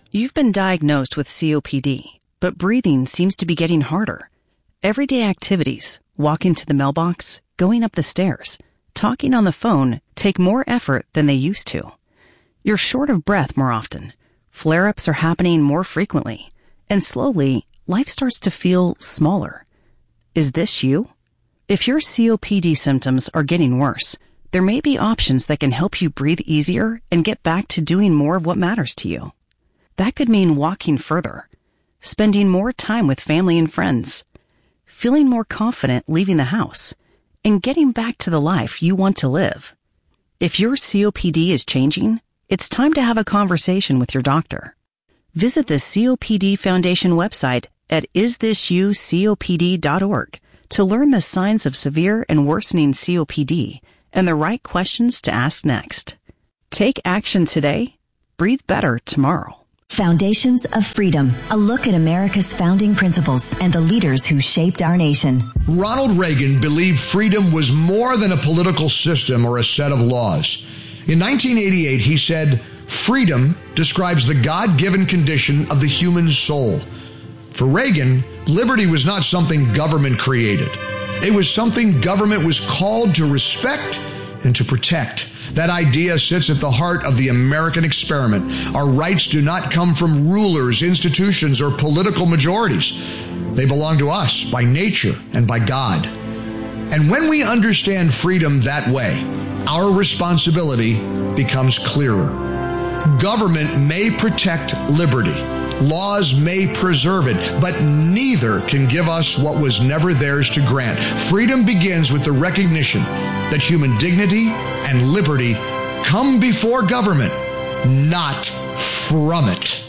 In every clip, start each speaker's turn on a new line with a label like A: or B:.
A: You've been diagnosed with COPD, but breathing seems to be getting harder. Everyday activities, walking to the mailbox, going up the stairs, talking on the phone take more effort than they used to. You're short of breath more often. Flare-ups are happening more frequently. And slowly, life starts to feel smaller. Is this you? If your COPD symptoms are getting worse, there may be options that can help you breathe easier and get back to doing more of what matters to you. That could mean walking further, spending more time with family and friends, feeling more confident leaving the house, and getting back to the life you want to live. If your COPD is changing, it's time to have a conversation with your doctor. Visit the COPD Foundation website at isthisyoucopd.org to learn the signs of severe and worsening COPD and the right questions to ask next. Take action today. Breathe better tomorrow.
B: Foundations of Freedom, a look at America's founding principles and the leaders who shaped our nation.
C: Ronald Reagan believed freedom was more than a political system or a set of laws. In 1988, he said, "Freedom describes the God-given condition of the human soul." For Reagan, liberty was not something government created. It was something government was called to respect and to protect. That idea sits at the heart of the American experiment. Our rights do not come from rulers, institutions, or political majorities. They belong to us by nature and by God. And when we understand freedom that way, our responsibility becomes clearer. Government may protect liberty. Laws may preserve it, but neither can give us what was never theirs to grant. Freedom begins with the recognition that human dignity and liberty come before government, not from it.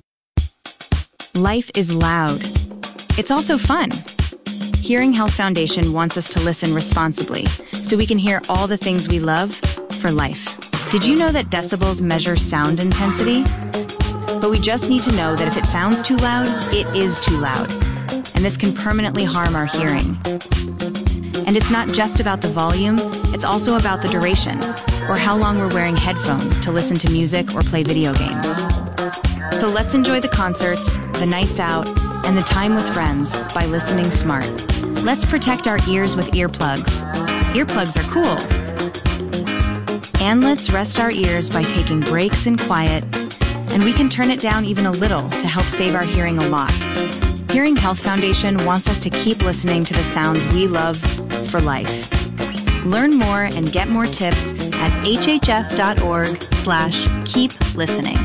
D: Life is loud. It's also fun. Hearing Health Foundation wants us to listen responsibly so we can hear all the things we love for life. Did you know that decibels measure sound intensity? But we just need to know that if it sounds too loud, it is too loud. And this can permanently harm our hearing. And it's not just about the volume, it's also about the duration, or how long we're wearing headphones to listen to music or play video games. So let's enjoy the concerts, the nights out, and the time with friends by listening smart. Let's protect our ears with earplugs. Earplugs are cool. And let's rest our ears by taking breaks in quiet, and we can turn it down even a little to help save our hearing a lot. Hearing Health Foundation wants us to keep listening to the sounds we love for life. Learn more and get more tips at hhf.org/keep listening.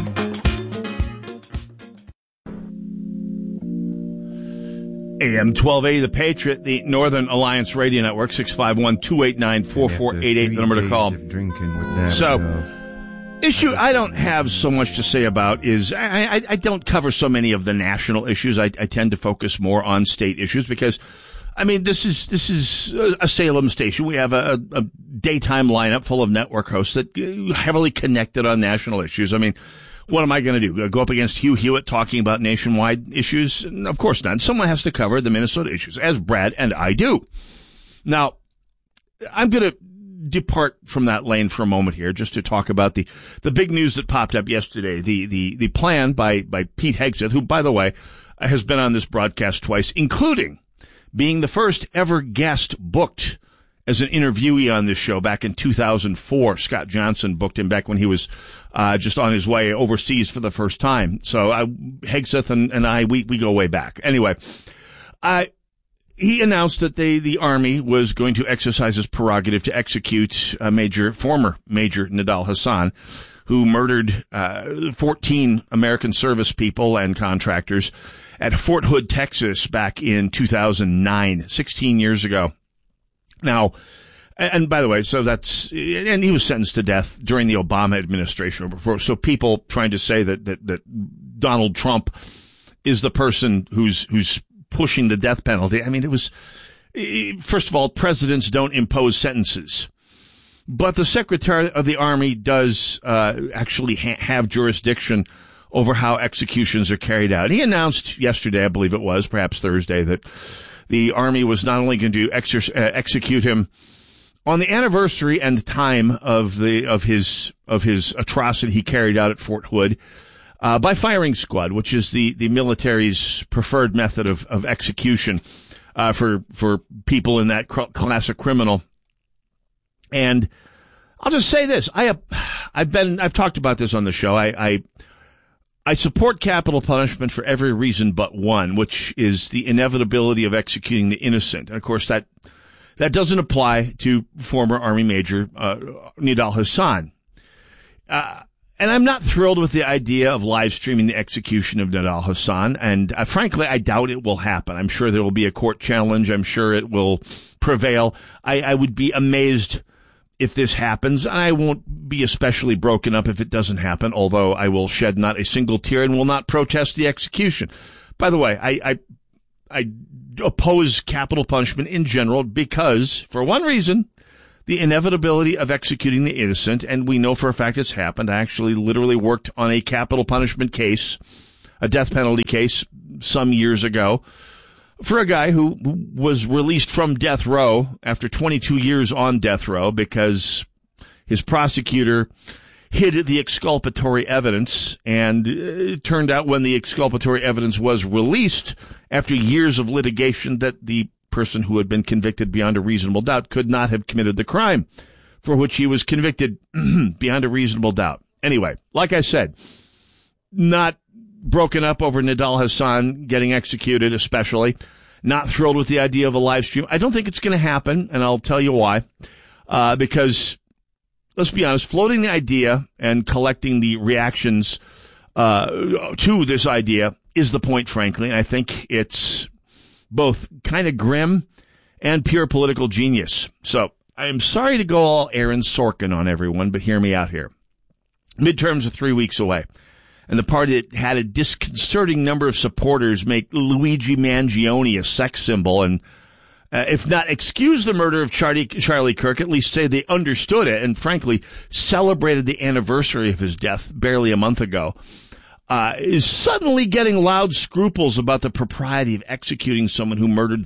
E: AM 1280, The Patriot, the Northern Alliance Radio Network, 651-289-4488, the number to call. So, issue I don't have so much to say about is I don't cover so many of the national issues. I tend to focus more on state issues because, I mean, this is a Salem station. We have a daytime lineup full of network hosts that heavily connected on national issues. I mean, what am I going to do? Go up against Hugh Hewitt talking about nationwide issues? Of course not. Someone has to cover the Minnesota issues, as Brad and I do. Now, I'm going to depart from that lane for a moment here just to talk about the big news that popped up yesterday. The plan by Pete Hegseth, who, by the way, has been on this broadcast twice, including being the first ever guest booked as an interviewee on this show back in 2004. Scott Johnson booked him back when he was just on his way overseas for the first time. So Hegseth and I, we go way back. Anyway, he announced that the Army was going to exercise its prerogative to execute former Major Nidal Hasan, who murdered 14 American service people and contractors at Fort Hood, Texas back in 2009, 16 years ago. Now, and by the way, and he was sentenced to death during the Obama administration. So people trying to say that Donald Trump is the person who's pushing the death penalty. I mean, first of all, presidents don't impose sentences, but the Secretary of the Army does actually have jurisdiction over how executions are carried out. He announced yesterday, I believe it was, perhaps Thursday, that the Army was not only going to execute him on the anniversary and time of his atrocity he carried out at Fort Hood, by firing squad, which is the military's preferred method of execution for people in that class of criminal. And I'll just say this: I've talked about this on the show. I support capital punishment for every reason but one, which is the inevitability of executing the innocent. And of course, that doesn't apply to former Army Major Nidal Hasan. And I'm not thrilled with the idea of live streaming the execution of Nidal Hasan. And frankly, I doubt it will happen. I'm sure there will be a court challenge. I'm sure it will prevail. I would be amazed if this happens. I won't be especially broken up if it doesn't happen, although I will shed not a single tear and will not protest the execution. By the way, I oppose capital punishment in general because, for one reason, the inevitability of executing the innocent, and we know for a fact it's happened. I actually literally worked on a capital punishment case, a death penalty case, some years ago, for a guy who was released from death row after 22 years on death row because his prosecutor hid the exculpatory evidence, and it turned out when the exculpatory evidence was released after years of litigation that the person who had been convicted beyond a reasonable doubt could not have committed the crime for which he was convicted beyond a reasonable doubt. Anyway, like I said, not broken up over Nidal Hasan getting executed, especially. Not thrilled with the idea of a live stream. I don't think it's going to happen, and I'll tell you why. Because, let's be honest, floating the idea and collecting the reactions to this idea is the point, frankly. And I think it's both kind of grim and pure political genius. So I'm sorry to go all Aaron Sorkin on everyone, but hear me out here. Midterms are 3 weeks away, and the party that had a disconcerting number of supporters make Luigi Mangione a sex symbol and, if not excuse the murder of Charlie Kirk, at least say they understood it and, frankly, celebrated the anniversary of his death barely a month ago, is suddenly getting loud scruples about the propriety of executing someone who murdered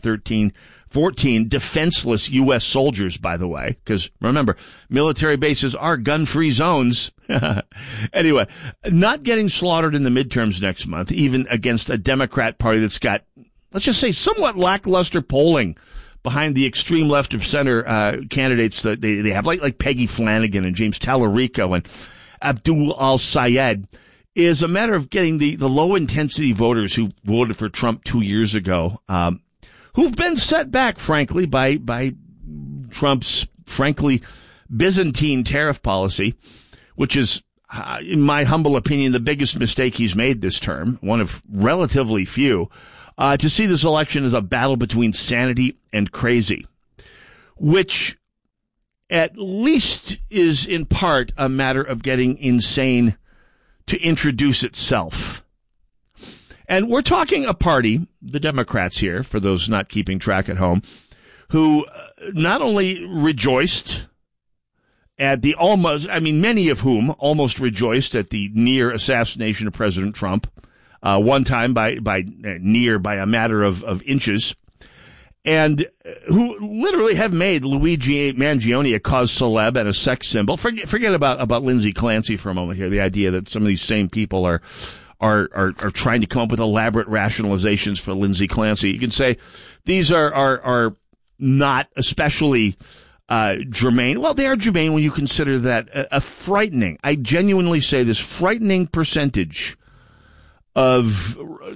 E: 14 defenseless U.S. soldiers, by the way, because remember, military bases are gun-free zones. Anyway, not getting slaughtered in the midterms next month, even against a Democrat party that's got, let's just say, somewhat lackluster polling behind the extreme left of center candidates that they have, like Peggy Flanagan and James Tallarico and Abdul Al-Sayed, is a matter of getting the low-intensity voters who voted for Trump 2 years ago, who've been set back, frankly, by Trump's, frankly, Byzantine tariff policy, which is, in my humble opinion, the biggest mistake he's made this term, one of relatively few, to see this election as a battle between sanity and crazy, which at least is in part a matter of getting insane to introduce itself. And we're talking a party, the Democrats here, for those not keeping track at home, who not only rejoiced at the many of whom almost rejoiced at the near assassination of President Trump, one time by a matter of inches, and who literally have made Luigi Mangione a cause celeb and a sex symbol. Forget about Lindsey Clancy for a moment here. The idea that some of these same people are trying to come up with elaborate rationalizations for Lindsey Clancy. You can say these are not especially germane. Well, they are germane when you consider that a frightening, I genuinely say this, frightening percentage of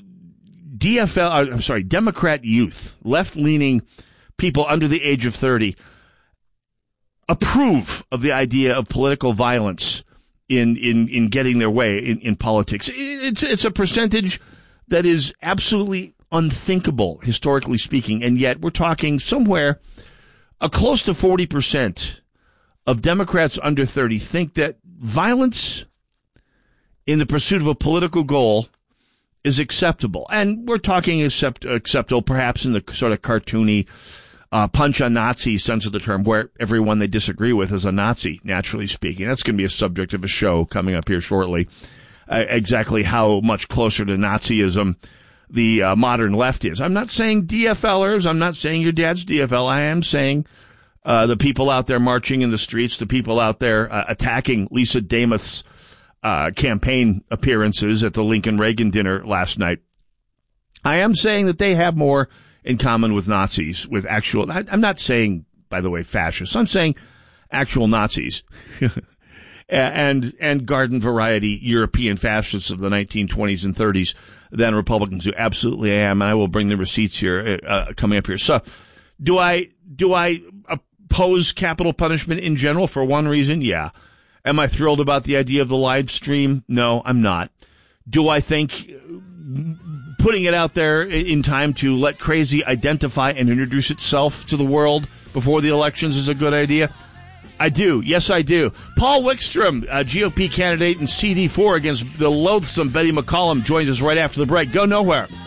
E: Democrat youth, left-leaning people under the age of 30, approve of the idea of political violence in getting their way in politics. It's a percentage that is absolutely unthinkable, historically speaking, and yet we're talking somewhere close to 40% of Democrats under 30 think that violence in the pursuit of a political goal is acceptable. And we're talking acceptable perhaps in the sort of cartoony punch a Nazi sense of the term, where everyone they disagree with is a Nazi, naturally speaking. That's going to be a subject of a show coming up here shortly. Exactly how much closer to Nazism the modern left is. I'm not saying DFLers. I'm not saying your dad's DFL. I am saying the people out there marching in the streets, the people out there attacking Lisa Damoth's campaign appearances at the Lincoln-Reagan dinner last night. I am saying that they have more in common with Nazis, with actual, I'm not saying, by the way, fascists. I'm saying actual Nazis and garden variety European fascists of the 1920s and 30s than Republicans do. Absolutely I am, and I will bring the receipts here, coming up here. So, do I oppose capital punishment in general for one reason? Yeah. Am I thrilled about the idea of the live stream? No, I'm not. Do I think putting it out there in time to let crazy identify and introduce itself to the world before the elections is a good idea? I do. Yes, I do. Paul Wickstrom, GOP candidate in CD4 against the loathsome Betty McCollum, joins us right after the break. Go nowhere.